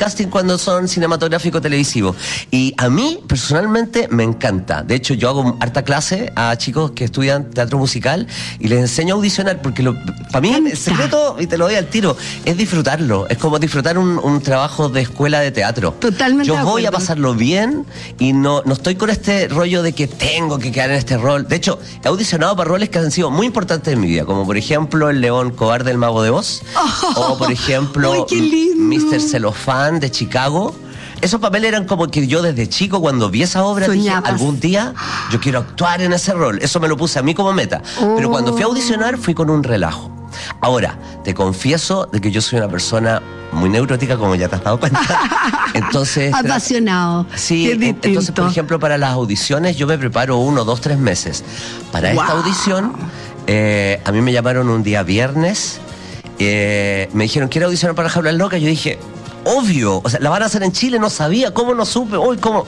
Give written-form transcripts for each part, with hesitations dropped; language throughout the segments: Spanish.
casting cuando son cinematográfico televisivo. Y a mí, personalmente, me encanta. De hecho, yo hago harta clase a chicos que estudian teatro musical y les enseño a audicionar, porque para mí el secreto, y te lo doy al tiro, es disfrutarlo. Es como disfrutar un trabajo de escuela de teatro. Totalmente. Yo voy a pasarlo bien y no estoy con este rollo de que tengo que quedar en este rol. De hecho, he audicionado para roles que han sido muy importantes en mi vida, como por ejemplo el León Cobarde del Mago de Oz, o por ejemplo Mr. Celofán de Chicago. Esos papeles eran como que yo desde chico, cuando vi esa obra, soñabas. dije, algún día yo quiero actuar en ese rol. Eso me lo puse a mí como meta. Pero cuando fui a audicionar, fui con un relajo. Ahora, te confieso de que yo soy una persona muy neurótica, como ya te has dado cuenta. Entonces, apasionado. Sí, entonces, por ejemplo, para las audiciones yo me preparo 1, 2, 3 meses. Para esta audición, a mí me llamaron un día viernes, me dijeron, ¿quiere audicionar para Jaulas Locas? Yo dije, obvio, o sea, la van a hacer en Chile, no sabía, ¿cómo no supe? Uy, ¿cómo?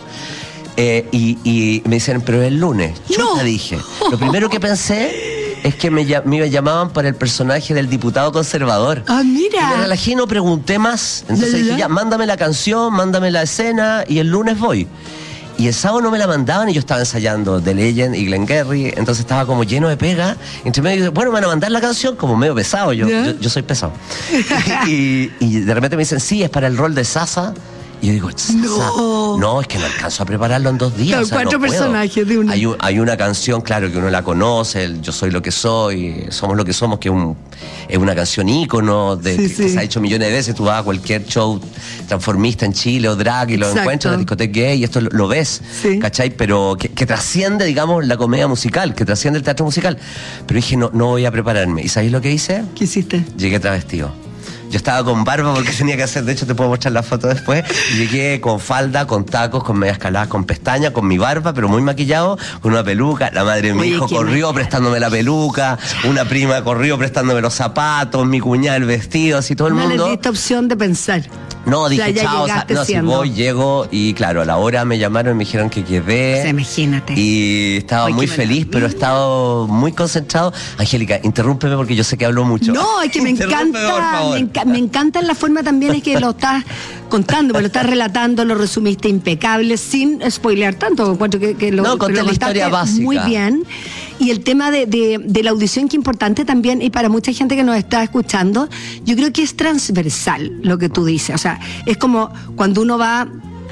Y me dicen, pero es el lunes. Chuta, dije. Lo primero que pensé es que me llamaban para el personaje del diputado conservador. Ah, mira. Y me relajé y no pregunté más. Entonces dije, ya, mándame la canción, mándame la escena y el lunes voy. Y el sábado no me la mandaban y yo estaba ensayando The Legend y Glengarry, entonces estaba como lleno de pega. Entre medio, bueno, me van a mandar la canción, como medio pesado, yo soy pesado. y de repente me dicen, sí, es para el rol de Sasa. Y yo digo, no, es que no alcanzo a prepararlo en 2 días. Claro, o sea, 4 personajes de una. Hay una canción, claro, que uno la conoce, el Yo soy lo que soy, somos lo que somos, que es una canción ícono que se ha hecho millones de veces. Tú vas a cualquier show transformista en Chile o drag y lo encuentras en la discoteca gay y esto lo ves, ¿cachai? Pero que trasciende, digamos, la comedia musical, que trasciende el teatro musical. Pero dije, no voy a prepararme. ¿Y sabéis lo que hice? ¿Qué hiciste? Llegué travestido. Yo estaba con barba porque tenía que hacer, de hecho te puedo mostrar la foto después. Llegué con falda, con tacos, con medias caladas, con pestañas, con mi barba, pero muy maquillado, con una peluca. La madre de mi hijo corrió prestándome la peluca, una prima corrió prestándome los zapatos, mi cuñada el vestido, así todo el mundo. No le diste opción de pensar. No, dije, chao, si voy, llego, y claro, a la hora me llamaron y me dijeron que quedé. O sea, imagínate. Y estaba muy feliz, pero he estado muy concentrado. Angélica, interrúmpeme porque yo sé que hablo mucho. No, es que me encanta, me encanta la forma también es que lo estás contando, lo estás relatando, lo resumiste impecable, sin spoilear tanto. Que lo conté la historia básica. Muy bien. Y el tema de la audición, que es importante también, y para mucha gente que nos está escuchando, yo creo que es transversal lo que tú dices. O sea, es como cuando uno vas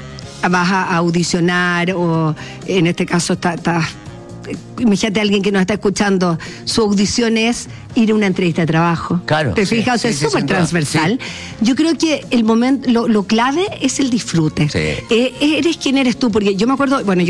a audicionar, o en este caso imagínate a alguien que nos está escuchando, su audición es ir a una entrevista de trabajo. Claro. ¿Te fijas? O sea, es súper transversal. Sí. Yo creo que el momento, lo clave es el disfrute. Sí. Eres quien eres tú, porque yo me acuerdo, bueno,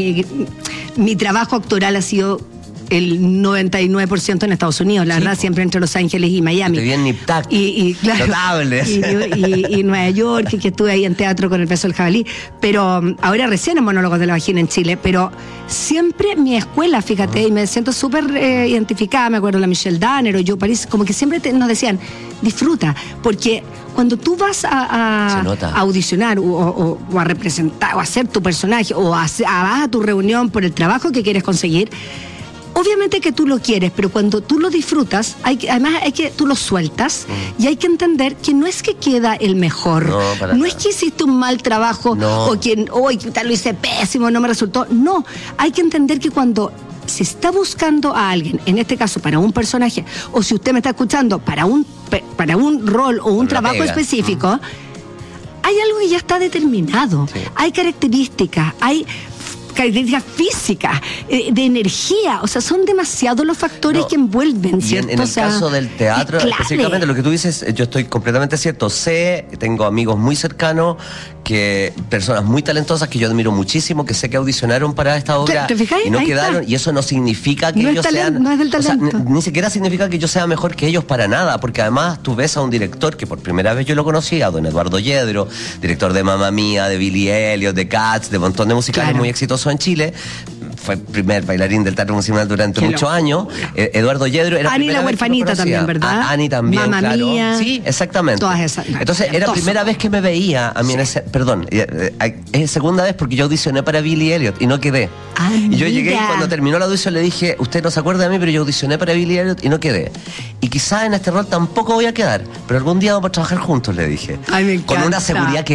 mi trabajo actoral ha sido el 99% en Estados Unidos, la verdad, siempre entre Los Ángeles y Miami. Te vi en Niptac. Claro, notables. Y Nueva York, que estuve ahí en teatro con El Peso del Jabalí. Pero ahora recién en Monólogos de la Vagina en Chile. Pero siempre mi escuela, fíjate, y me siento súper identificada, me acuerdo la Michelle Danner o Joe Paris, como que siempre nos decían, disfruta, porque cuando tú vas a audicionar o a representar o a hacer tu personaje o vas a tu reunión por el trabajo que quieres conseguir, obviamente que tú lo quieres, pero cuando tú lo disfrutas, además tú lo sueltas y hay que entender que no es que queda el mejor, no es que hiciste un mal trabajo o que hoy lo hice pésimo, no me resultó. No, hay que entender que cuando se está buscando a alguien, en este caso para un personaje, o si usted me está escuchando para un rol o un trabajo específico, hay algo que ya está determinado, hay características, hay físicas, de energía, o sea, son demasiados los factores que envuelven, ¿cierto? En el caso del teatro, específicamente lo que tú dices, yo estoy completamente cierto. Tengo amigos muy cercanos, personas muy talentosas que yo admiro muchísimo, que sé que audicionaron para esta obra y no quedaron, y eso no significa que ellos sean, no es del talento. O sea, ni siquiera significa que yo sea mejor que ellos para nada, porque además tú ves a un director que por primera vez yo lo conocí, a don Eduardo Yedro, director de Mamma Mía, de Billy Elliot, de Cats, de un montón de musicales muy exitosos en Chile. Fue el primer bailarín del teatro musical durante muchos años. Eduardo Yedro era Ani la huerfanita también, ¿verdad? Ani también, Mamma Mía. Sí, exactamente. Todas esas. Entonces era la primera vez que me veía a mí en ese... Perdón, es segunda vez porque yo audicioné para Billy Elliot y no quedé. Y yo llegué y cuando terminó la audición le dije, usted no se acuerda de mí, pero yo audicioné para Billy Elliot y no quedé. Y quizás en este rol tampoco voy a quedar, pero algún día vamos a trabajar juntos, le dije. Ay, me encanta. Con una seguridad que